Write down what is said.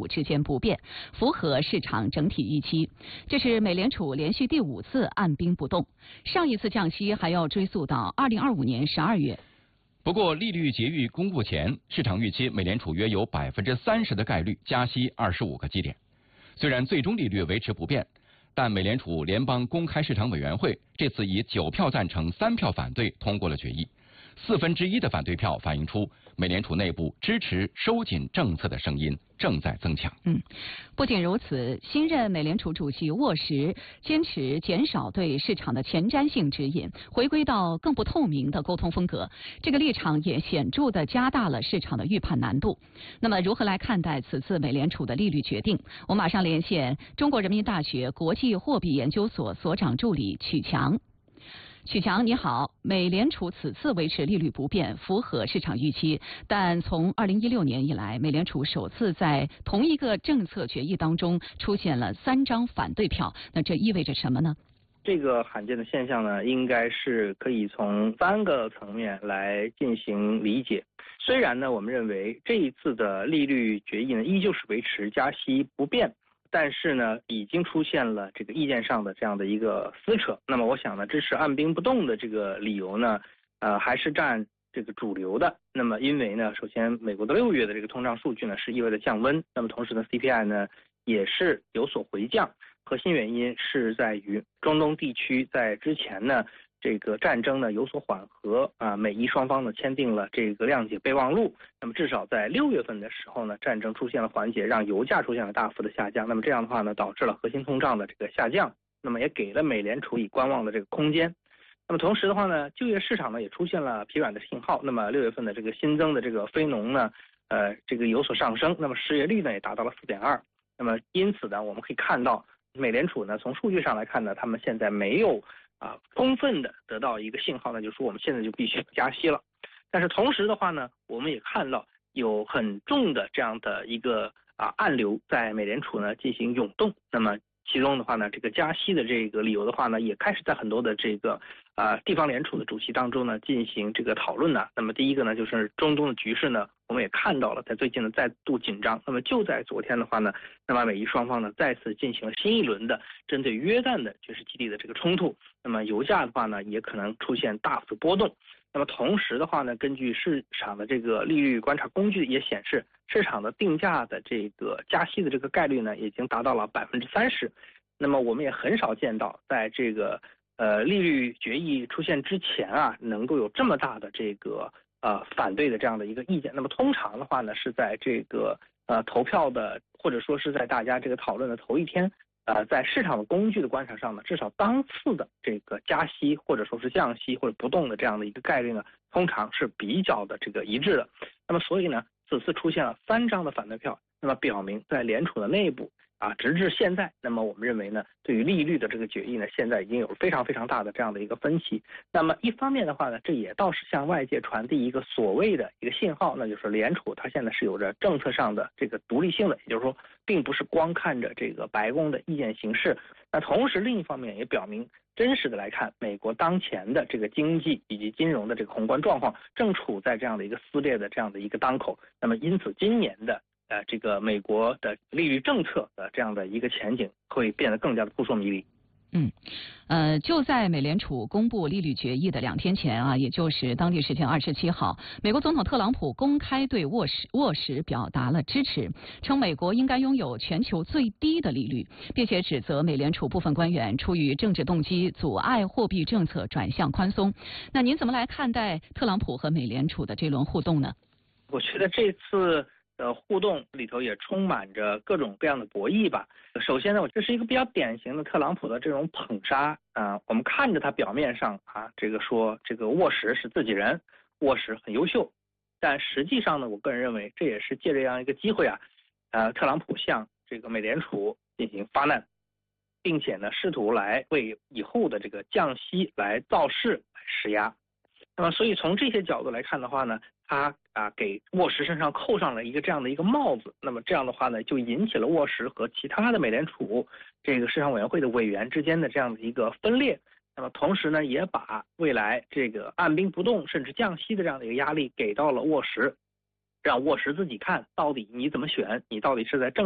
之间不变，符合市场整体预期。这是美联储连续第5次按兵不动，上一次降息还要追溯到2025年12月。 不过，利率决议公布前，市场预期美联储约有30%的概率加息25个基点。虽然最终利率维持不变，但美联储联邦公开市场委员会这次以9票赞成、3票反对通过了决议。1/4的反对票反映出美联储内部支持收紧政策的声音正在增强。 不仅如此，新任美联储主席沃什坚持减少对市场的前瞻性指引，回归到更不透明的沟通风格。这个立场也显著地加大了市场的预判难度。那么，如何来看待此次美联储的利率决定？我马上连线中国人民大学国际货币研究所所长助理曲强。曲强，你好。美联储此次维持利率不变，符合市场预期。但从2016年以来，美联储首次在同一个政策决议当中出现了3张反对票，那这意味着什么呢？ 这个罕见的现象呢，应该是可以从3个层面来进行理解。虽然呢，我们认为这一次的利率决议呢，依旧是维持加息不变。但是呢，已经出现了这个意见上的这样的一个撕扯。那么我想呢，支持按兵不动的这个理由呢，还是占这个主流的。那么因为呢，首先美国的6月的这个通胀数据呢是意味着降温，那么同时呢 CPI 呢也是有所回降。核心原因是在于中东地区在之前呢，这个战争呢有所缓和美伊双方呢签订了这个谅解备忘录。那么至少在6月份的时候呢，战争出现了缓解，让油价出现了大幅的下降。那么这样的话呢，导致了核心通胀的这个下降，那么也给了美联储以观望的这个空间。那么同时的话呢，就业市场呢也出现了疲软的信号。那么6月份的这个新增的这个非农呢，这个有所上升。那么失业率呢也达到了4.2。那么因此呢，我们可以看到美联储呢从数据上来看呢，他们现在没有充分的得到一个信号呢，就是说我们现在就必须加息了。但是同时的话呢，我们也看到有很重的这样的一个暗流在美联储呢进行涌动。那么其中的话呢，这个加息的这个理由的话呢，也开始在很多的这个地方联储的主席当中呢进行这个讨论呢。那么第一个呢，就是中东的局势呢，我们也看到了在最近呢再度紧张。那么就在昨天的话呢，那么美伊双方呢再次进行了新一轮的针对约旦的军事基地的这个冲突。那么油价的话呢，也可能出现大幅波动。那么同时的话呢，根据市场的这个利率观察工具也显示，市场的定价的这个加息的这个概率呢，已经达到了30%。那么我们也很少见到，在这个利率决议出现之前能够有这么大的这个反对的这样的一个意见。那么通常的话呢，是在这个投票的或者说是在大家这个讨论的头一天。在市场的工具的观察上呢，至少当次的这个加息或者说是降息或者不动的这样的一个概率呢，通常是比较的这个一致的。那么所以呢，此次出现了3张的反对票，那么表明在联储的内部直至现在，那么我们认为呢，对于利率的这个决议呢，现在已经有非常非常大的这样的一个分歧。那么一方面的话呢，这也倒是向外界传递一个所谓的一个信号，那就是联储它现在是有着政策上的这个独立性的，也就是说，并不是光看着这个白宫的意见行事。那同时另一方面也表明，真实的来看，美国当前的这个经济以及金融的这个宏观状况正处在这样的一个撕裂的这样的一个当口。那么因此今年的这个美国的利率政策的这样的一个前景会变得更加的扑朔迷离。 就在美联储公布利率决议的2天前也就是当地时间27号，美国总统特朗普公开对沃什表达了支持，称美国应该拥有全球最低的利率，并且指责美联储部分官员出于政治动机阻碍货币政策转向宽松。那您怎么来看待特朗普和美联储的这轮互动呢？ 我觉得这次互动里头也充满着各种各样的博弈吧。首先呢，这是一个比较典型的特朗普的这种捧杀我们看着他表面上这个说这个沃什是自己人，沃什很优秀，但实际上呢，我个人认为这也是借这样一个机会特朗普向这个美联储进行发难，并且呢，试图来为以后的这个降息来造势来施压。那么所以从这些角度来看的话呢，他给沃什身上扣上了一个这样的一个帽子。那么这样的话呢，就引起了沃什和其他的美联储这个市场委员会的委员之间的这样的一个分裂。那么同时呢，也把未来这个按兵不动甚至降息的这样的一个压力给到了沃什，让沃什自己看到底你怎么选，你到底是在